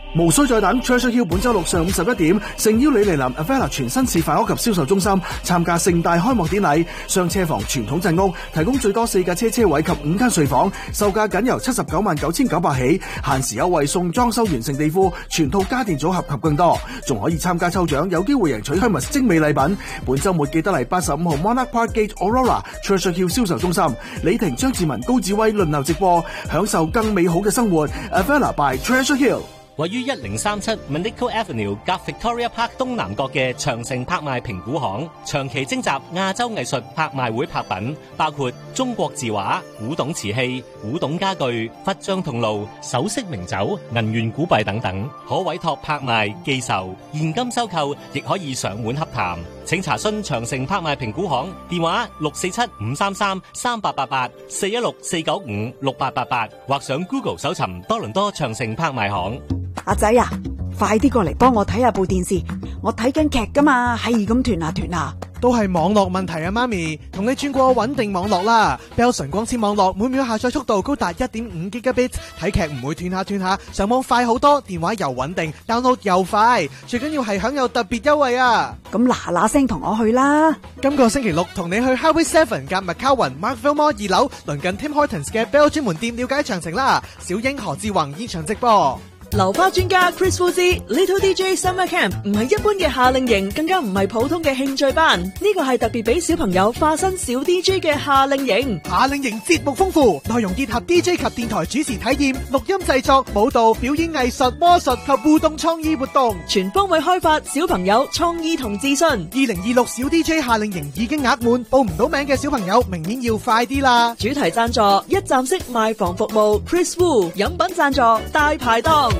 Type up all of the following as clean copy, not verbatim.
無需再等 ，Treasure Hill 本周六上午11點，誠邀你嚟臨 Avella 全新示範屋及銷售中心參加盛大開幕典禮。雙車房傳統鎮屋，提供最多4架車位及5間睡房，售價僅由799900起，限時優惠送裝修完成地庫、全套家電組合及更多，仲可以參加抽獎，有機會贏取 Hermes 精美禮品。本週末記得嚟85號 Monarch Park Gate Aurora Treasure Hill 銷售中心，李婷、張志文、高志威輪流直播，享受更美好嘅生活。Avella by Treasure Hill。 位於1037 Manico Avenue 夾 Victoria Park 東南角嘅長城拍賣評估行，長期徵集亞洲藝術拍賣會拍品，包括中國字畫、古董瓷器、古董家具、佛像銅爐、首飾名酒、銀元古幣等等，可委託拍賣、寄售、現金收購，亦可以上門洽談。請查詢長城拍賣評估行電話647-533-3888 416-495-6888，或上 Google 搜尋多倫多長城拍賣行。 阿仔啊，快啲過嚟幫我睇下部電視，我睇緊劇噶嘛，係咁斷下斷下。 都係網絡問題啊，媽咪，同你轉過穩定網絡啦。Bell 純光纖網絡每秒下載速度高達 1.5 Gigabit， 睇劇唔會斷下斷下，上網快好多，電話又穩定 ，download 又快，最緊要係享有特別優惠啊！ 咁嗱聲同我去啦。 今個星期六同你去 Highway 7夾 McCowan Markville Mall 2樓，鄰近 Tim Hortons 嘅 Bell 專門店了解詳情啦。小英何志宏現場直播。 流花專家 Chris Fuzzy Little DJ Summer Camp 唔係一般嘅夏令營，更加唔係普通嘅興趣班，呢個係特別俾小朋友化身小 DJ 嘅夏令營。 夏令營節目豐富，內容結合 DJ 及電台主持體驗、錄音製作、舞蹈、表演藝術、魔術及互動創意活動， 全方位開發小朋友創意同自信。 2026小 DJ 夏令營已經額滿，報唔到名嘅小朋友明年要快啲啦！ 主題贊助一站式賣房服務 Chris Wu， 飲品贊助大排檔。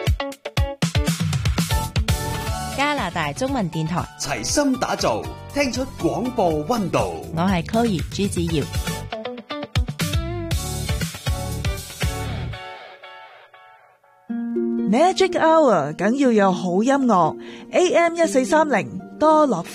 加拿大中文電台齊心打造，聽出廣播溫度。 我係 Chloe 朱子瑤。 Magic Hour 梗要有好音樂 ，AM 1430多樂